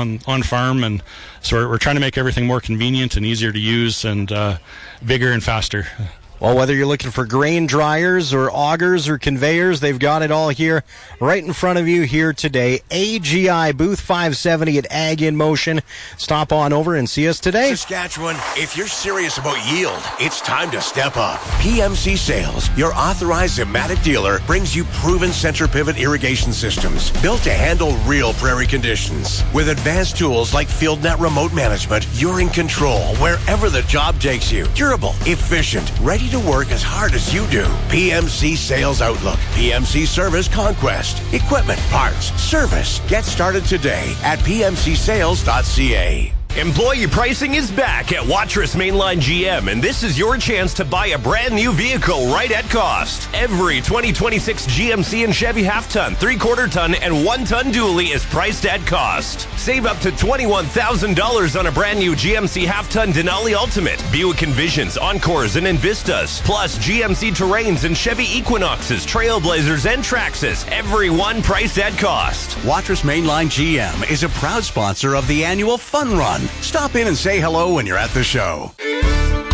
on farm, and so we're trying to make everything more convenient and easier to use and bigger and faster. Well, whether you're looking for grain dryers or augers or conveyors, they've got it all here right in front of you here today. AGI Booth 570 at Ag in Motion. Stop on over and see us today. Saskatchewan, if you're serious about yield, it's time to step up. PMC Sales, your authorized Zematic dealer, brings you proven center pivot irrigation systems built to handle real prairie conditions. With advanced tools like FieldNet remote management, you're in control wherever the job takes you. Durable, efficient, ready to work as hard as you do. PMC Sales Outlook. PMC Service Conquest. Equipment, parts, service. Get started today at pmcsales.ca. Employee pricing is back at Watrous Mainline GM, and this is your chance to buy a brand new vehicle right at cost. Every 2026 GMC and Chevy half-ton, 3/4 ton, and 1-ton dually is priced at cost. Save up to $21,000 on a brand new GMC half-ton Denali Ultimate, Buick Envisions, Encores, and Envistas, plus GMC Terrains and Chevy Equinoxes, Trailblazers, and Traxxas, every one priced at cost. Watrous Mainline GM is a proud sponsor of the annual Fun Run. Stop in and say hello when you're at the show.